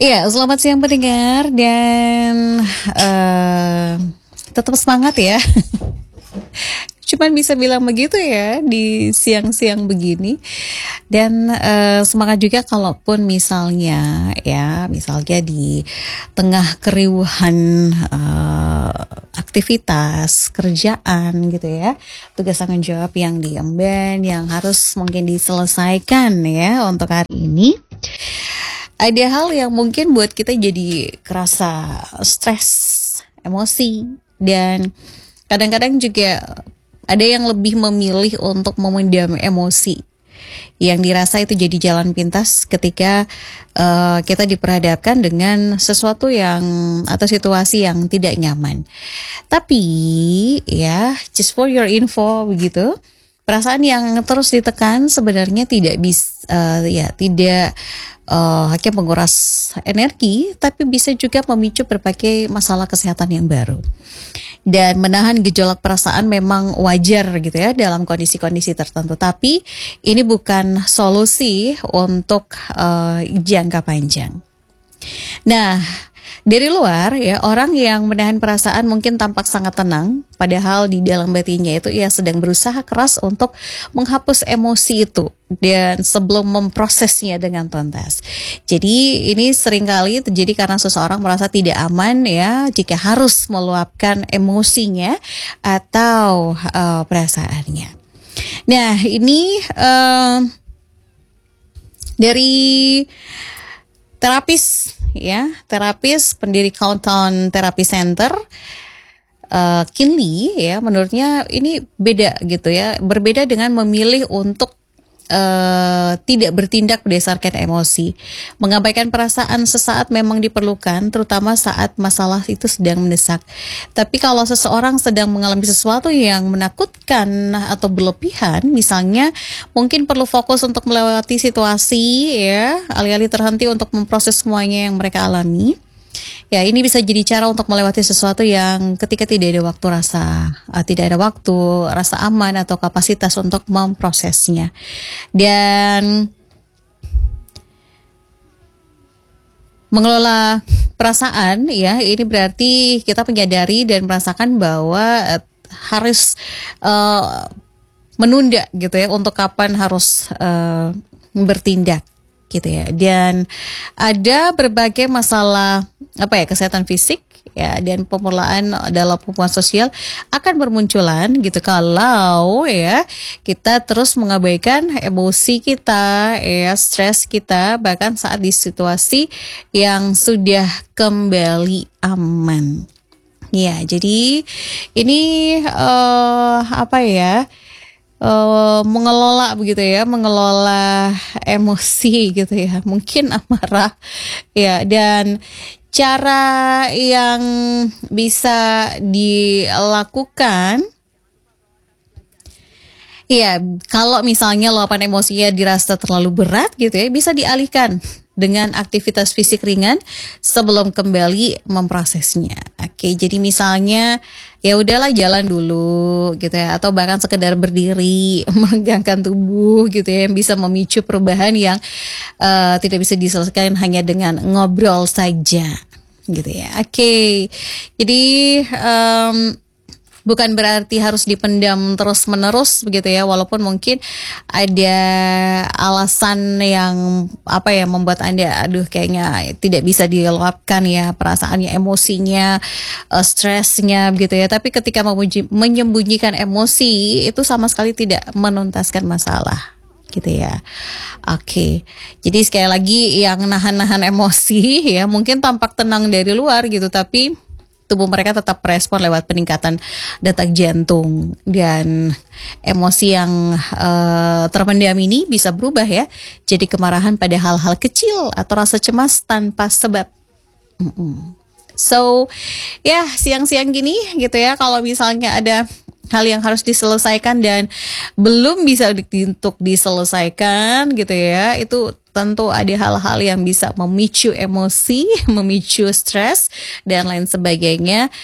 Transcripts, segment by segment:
Iya, selamat siang pendengar dan eh tetap semangat ya. Cuman bisa bilang begitu ya di siang-siang begini. Dan semangat juga kalaupun misalnya di tengah keriuhan aktivitas kerjaan gitu ya, tugas tanggung jawab yang diemban yang harus mungkin diselesaikan ya untuk hari ini. Ada hal yang mungkin buat kita jadi kerasa stres, emosi, dan kadang-kadang juga ada yang lebih memilih untuk memendam emosi yang dirasa itu jadi jalan pintas ketika kita diperhadapkan dengan sesuatu yang atau situasi yang tidak nyaman. Tapi ya, just for your info begitu, perasaan yang terus ditekan sebenarnya tidak bisa tidak hanya menguras energi, tapi bisa juga memicu berbagai masalah kesehatan yang baru. Dan menahan gejolak perasaan memang wajar gitu ya dalam kondisi-kondisi tertentu. Tapi ini bukan solusi untuk jangka panjang. Nah, dari luar ya, orang yang menahan perasaan mungkin tampak sangat tenang, padahal di dalam batinnya itu ia sedang berusaha keras untuk menghapus emosi itu dan sebelum memprosesnya dengan tuntas. Jadi ini seringkali terjadi karena seseorang merasa tidak aman ya jika harus meluapkan emosinya atau perasaannya. Nah, ini dari terapis pendiri Countdown Therapy Center, Kinley ya, menurutnya ini beda gitu ya, berbeda dengan memilih untuk tidak bertindak berdasarkan emosi. Mengabaikan perasaan sesaat memang diperlukan, terutama saat masalah itu sedang mendesak. Tapi kalau seseorang sedang mengalami sesuatu yang menakutkan atau berlebihan, misalnya mungkin perlu fokus untuk melewati situasi ya, alih-alih terhenti untuk memproses semuanya yang mereka alami. Ya, ini bisa jadi cara untuk melewati sesuatu yang ketika tidak ada waktu, rasa aman atau kapasitas untuk memprosesnya. Dan mengelola perasaan ya, ini berarti kita menyadari dan merasakan bahwa harus menunda gitu ya, untuk kapan harus bertindak gitu ya. Dan ada berbagai masalah kesehatan fisik ya, dan pemulaan dalam hubungan sosial akan bermunculan gitu kalau ya kita terus mengabaikan emosi kita ya, stres kita, bahkan saat di situasi yang sudah kembali aman. Ya, jadi ini mengelola emosi gitu ya, mungkin amarah ya. Dan cara yang bisa dilakukan ya, kalau misalnya luapan emosinya dirasa terlalu berat gitu ya, bisa dialihkan dengan aktivitas fisik ringan sebelum kembali memprosesnya. Oke, jadi misalnya ya udahlah, jalan dulu gitu ya, atau bahkan sekedar berdiri meregangkan tubuh gitu ya, yang bisa memicu perubahan yang tidak bisa diselesaikan hanya dengan ngobrol saja gitu ya. Oke, jadi bukan berarti harus dipendam terus-menerus begitu ya, walaupun mungkin ada alasan yang membuat Anda kayaknya tidak bisa diluapkan ya perasaannya, emosinya, stresnya begitu ya. Tapi ketika menyembunyikan emosi itu sama sekali tidak menuntaskan masalah gitu ya. Oke. Jadi sekali lagi, yang nahan-nahan emosi ya mungkin tampak tenang dari luar gitu, tapi tubuh mereka tetap respon lewat peningkatan detak jantung, dan emosi yang terpendam ini bisa berubah ya jadi kemarahan pada hal-hal kecil atau rasa cemas tanpa sebab. So ya, siang-siang gini gitu ya, kalau misalnya ada hal yang harus diselesaikan dan belum bisa untuk diselesaikan gitu ya, itu tentu ada hal-hal yang bisa memicu emosi, memicu stres dan lain sebagainya.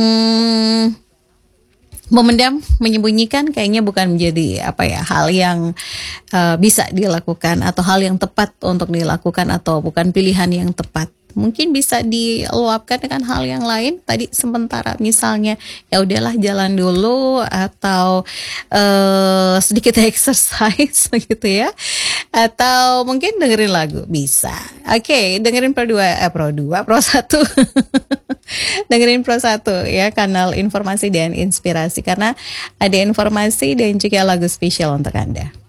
Memendam, menyembunyikan kayaknya bukan menjadi hal yang bisa dilakukan atau hal yang tepat untuk dilakukan, atau bukan pilihan yang tepat. Mungkin bisa diluapkan dengan hal yang lain. Tadi sementara misalnya ya udahlah jalan dulu atau sedikit exercise begitu ya. Atau mungkin dengerin lagu bisa. Oke, dengerin Pro 1. Dengerin Pro 1 ya, kanal informasi dan inspirasi karena ada informasi dan juga lagu spesial untuk Anda.